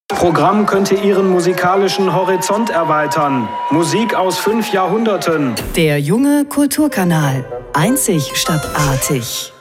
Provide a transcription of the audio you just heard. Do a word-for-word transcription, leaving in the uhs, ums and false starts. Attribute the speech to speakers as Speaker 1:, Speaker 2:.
Speaker 1: Programm könnte Ihren musikalischen Horizont erweitern. Musik aus fünf Jahrhunderten.
Speaker 2: Der junge Kulturkanal. Einzig statt artig.